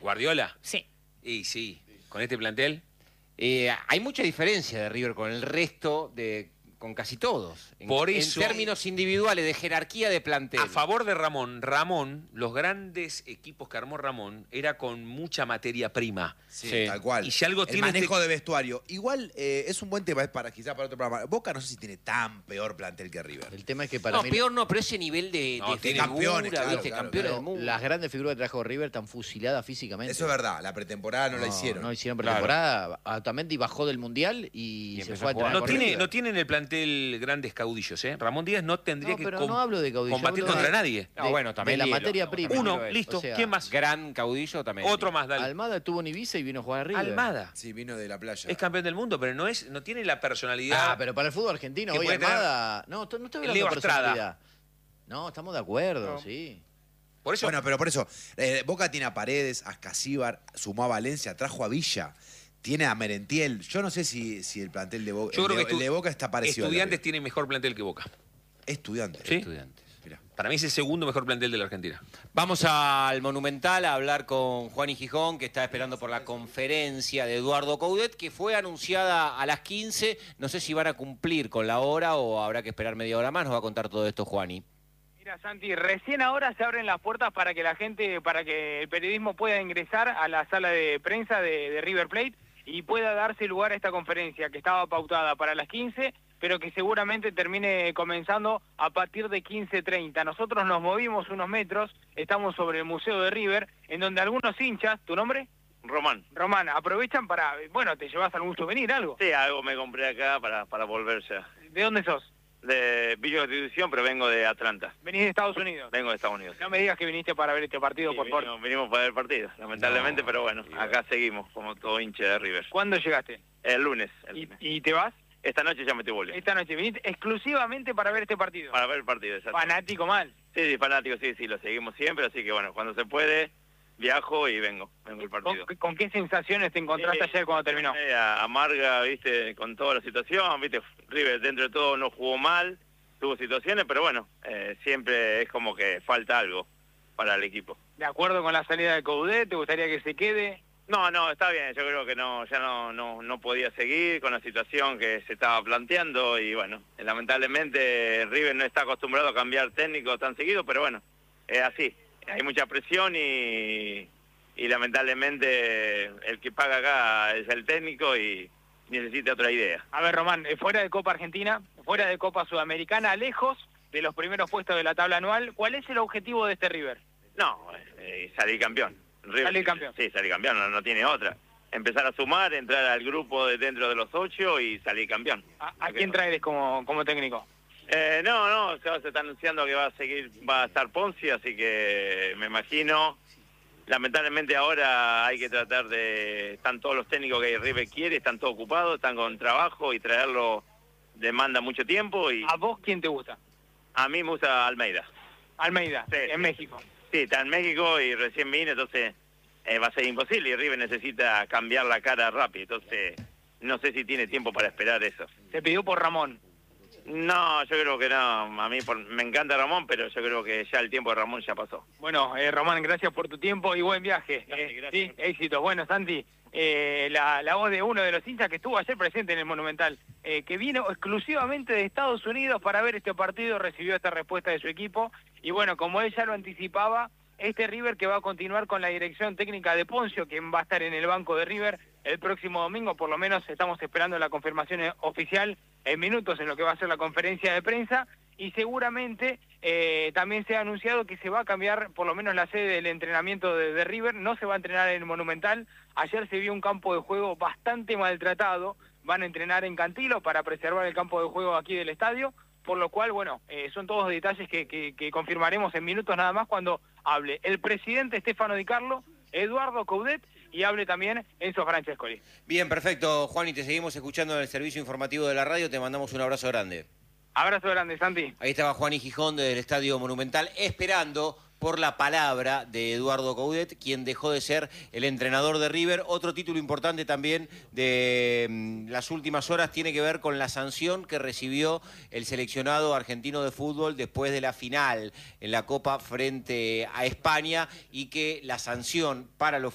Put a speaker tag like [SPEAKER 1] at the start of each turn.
[SPEAKER 1] ¿Guardiola?
[SPEAKER 2] Sí.
[SPEAKER 1] Y sí, con este plantel.
[SPEAKER 3] Hay mucha diferencia de River con el resto, con casi todos.
[SPEAKER 1] Por eso,
[SPEAKER 3] en términos individuales, de jerarquía de plantel.
[SPEAKER 1] a favor de Ramón, los grandes equipos que armó Ramón era con mucha materia prima.
[SPEAKER 4] Sí, tal cual.
[SPEAKER 1] Y si algo
[SPEAKER 4] el
[SPEAKER 1] tiene
[SPEAKER 4] manejo de vestuario. Igual es un buen tema, es quizás para otro programa. Boca no sé si tiene tan peor plantel que River.
[SPEAKER 5] El tema es que para
[SPEAKER 3] No,
[SPEAKER 5] mí
[SPEAKER 3] peor no, pero ese nivel de
[SPEAKER 4] tiene
[SPEAKER 3] figura,
[SPEAKER 4] campeones, claro,
[SPEAKER 3] ¿viste?
[SPEAKER 4] claro,
[SPEAKER 3] Campeones
[SPEAKER 4] claro.
[SPEAKER 3] del mundo.
[SPEAKER 5] las grandes figuras que trajo River están fusiladas físicamente.
[SPEAKER 4] Eso es verdad, la pretemporada no la hicieron.
[SPEAKER 5] No hicieron pretemporada. Otamendi bajó del Mundial y se
[SPEAKER 3] empezó
[SPEAKER 5] fue a
[SPEAKER 3] a jugar.
[SPEAKER 5] entrenar
[SPEAKER 1] No
[SPEAKER 5] con
[SPEAKER 1] tiene,
[SPEAKER 5] River.
[SPEAKER 1] no tiene en el plantel grandes caudillos, ¿eh? Ramón Díaz no tendría
[SPEAKER 5] No,
[SPEAKER 1] que
[SPEAKER 5] pero no hablo de caudillo,
[SPEAKER 1] combatir
[SPEAKER 5] hablo
[SPEAKER 1] contra
[SPEAKER 5] de-
[SPEAKER 1] nadie.
[SPEAKER 3] No, bueno, también
[SPEAKER 5] de la
[SPEAKER 3] Lilo.
[SPEAKER 5] materia prima.
[SPEAKER 1] Uno,
[SPEAKER 3] También.
[SPEAKER 1] listo.
[SPEAKER 5] O sea,
[SPEAKER 1] ¿Quién más?
[SPEAKER 3] Gran caudillo también.
[SPEAKER 1] Otro más, dale.
[SPEAKER 5] Almada estuvo en Ibiza y vino a jugar a River.
[SPEAKER 1] Almada.
[SPEAKER 4] Sí, vino de la playa.
[SPEAKER 1] Es campeón del mundo, pero no tiene la personalidad.
[SPEAKER 5] Ah, pero para el fútbol argentino,
[SPEAKER 1] que
[SPEAKER 5] hoy
[SPEAKER 1] puede tener
[SPEAKER 5] Almada... No, no estoy hablando
[SPEAKER 1] Leo
[SPEAKER 5] de
[SPEAKER 1] Estrada.
[SPEAKER 5] personalidad. No, estamos de acuerdo,
[SPEAKER 1] No.
[SPEAKER 5] sí.
[SPEAKER 1] Por eso,
[SPEAKER 4] Bueno, pero por eso, Boca tiene a Paredes, a Casíbar, sumó a Valencia, trajo a Villa, tiene a Merentiel. Yo no sé si el plantel de Boca,
[SPEAKER 1] yo creo que
[SPEAKER 4] el de Boca está parecido.
[SPEAKER 1] Estudiantes tiene mejor plantel que Boca.
[SPEAKER 4] Estudiantes.
[SPEAKER 1] ¿Sí?
[SPEAKER 3] Estudiantes.
[SPEAKER 4] Mirá.
[SPEAKER 1] Para mí es el segundo mejor plantel de la Argentina.
[SPEAKER 3] Vamos al Monumental a hablar con Juan y Gijón, que está esperando por la conferencia de Eduardo Coudet, que fue anunciada a las 15. No sé si van a cumplir con la hora o habrá que esperar media hora más. Nos va a contar todo esto Juani.
[SPEAKER 6] Mira, Santi, recién ahora se abren las puertas para que la gente, para que el periodismo pueda ingresar a la sala de prensa de River Plate y pueda darse lugar a esta conferencia que estaba pautada para las 15, pero que seguramente termine comenzando a partir de 15:30. Nosotros nos movimos unos metros, estamos sobre el Museo de River, en donde algunos hinchas, ¿tu nombre?
[SPEAKER 7] Román.
[SPEAKER 6] Román, aprovechan para, bueno, ¿te llevas algún souvenir, algo?
[SPEAKER 7] Sí, algo me compré acá para volver ya.
[SPEAKER 6] ¿De dónde sos?
[SPEAKER 7] De Villa Constitución, pero vengo de Atlanta.
[SPEAKER 6] ¿Venís de Estados Unidos?
[SPEAKER 7] Vengo de Estados Unidos.
[SPEAKER 6] No me digas que viniste para ver este partido,
[SPEAKER 7] Sí,
[SPEAKER 6] por favor.
[SPEAKER 7] vinimos para ver el partido, lamentablemente, pero bueno, acá seguimos como todo hincha de River.
[SPEAKER 6] ¿Cuándo llegaste?
[SPEAKER 7] El lunes.
[SPEAKER 6] ¿Y te vas?
[SPEAKER 7] Esta noche ya me estoy volviendo.
[SPEAKER 6] Esta noche viniste exclusivamente para ver este partido.
[SPEAKER 7] Para ver el partido, exacto.
[SPEAKER 6] Fanático mal.
[SPEAKER 7] Sí, fanático, sí, lo seguimos siempre, así que bueno, cuando se puede, viajo y vengo al partido.
[SPEAKER 6] ¿Con qué sensaciones te encontraste ayer cuando terminó?
[SPEAKER 7] Amarga, viste, con toda la situación, viste, River dentro de todo no jugó mal, tuvo situaciones, pero bueno, siempre es como que falta algo para el equipo.
[SPEAKER 6] ¿De acuerdo con la salida de Coudet? ¿Te gustaría que se quede?
[SPEAKER 7] No, está bien, yo creo que ya no podía seguir con la situación que se estaba planteando y bueno, lamentablemente River no está acostumbrado a cambiar técnico tan seguido, pero bueno, es así, hay mucha presión y lamentablemente el que paga acá es el técnico y necesita otra idea.
[SPEAKER 6] A ver, Román, fuera de Copa Argentina, fuera de Copa Sudamericana, lejos de los primeros puestos de la tabla anual, ¿cuál es el objetivo de este River?
[SPEAKER 7] No, salir campeón. River,
[SPEAKER 6] Salir campeón.
[SPEAKER 7] Sí, salir campeón, no tiene otra. Empezar a sumar, entrar al grupo dentro de los 8 y salir campeón.
[SPEAKER 6] ¿A quién traes como técnico?
[SPEAKER 7] No, se está anunciando que va a estar Ponzi, así que me imagino. Lamentablemente ahora hay que tratar están todos los técnicos que River quiere, están todos ocupados, están con trabajo y traerlo demanda mucho tiempo. Y
[SPEAKER 6] ¿A vos quién te gusta?
[SPEAKER 7] a mí me gusta Almeida.
[SPEAKER 6] Almeida,
[SPEAKER 7] Sí,
[SPEAKER 6] en
[SPEAKER 7] sí.
[SPEAKER 6] México.
[SPEAKER 7] Sí, está en México y recién vine, entonces va a ser imposible y River necesita cambiar la cara rápido, entonces no sé si tiene tiempo para esperar eso.
[SPEAKER 6] Se pidió por Ramón.
[SPEAKER 7] No, yo creo que no, a mí me encanta Ramón, pero yo creo que ya el tiempo de Ramón ya pasó.
[SPEAKER 6] Bueno, Román, gracias por tu tiempo y buen viaje.
[SPEAKER 7] Gracias.
[SPEAKER 6] Sí, éxito. Bueno, Santi, la voz de uno de los hinchas que estuvo ayer presente en el Monumental, que vino exclusivamente de Estados Unidos para ver este partido, recibió esta respuesta de su equipo y bueno, como él ya lo anticipaba, este River que va a continuar con la dirección técnica de Poncio, quien va a estar en el banco de River el próximo domingo, por lo menos estamos esperando la confirmación oficial en minutos en lo que va a ser la conferencia de prensa, y seguramente también se ha anunciado que se va a cambiar por lo menos la sede del entrenamiento de River, no se va a entrenar en el Monumental. Ayer se vio un campo de juego bastante maltratado, van a entrenar en Cantilo para preservar el campo de juego aquí del estadio, por lo cual, bueno, son todos detalles que confirmaremos en minutos nada más cuando hable el presidente Stefano Di Carlo, Eduardo Coudet y hable también Enzo Francescoli.
[SPEAKER 3] Bien, perfecto, Juan, y te seguimos escuchando en el servicio informativo de la radio. Te mandamos un abrazo grande.
[SPEAKER 6] Abrazo grande, Santi.
[SPEAKER 3] Ahí estaba Juan y Gijón desde el Estadio Monumental esperando por la palabra de Eduardo Coudet, quien dejó de ser el entrenador de River. Otro título importante también de las últimas horas tiene que ver con la sanción que recibió el seleccionado argentino de fútbol después de la final en la Copa frente a España, y que la sanción para los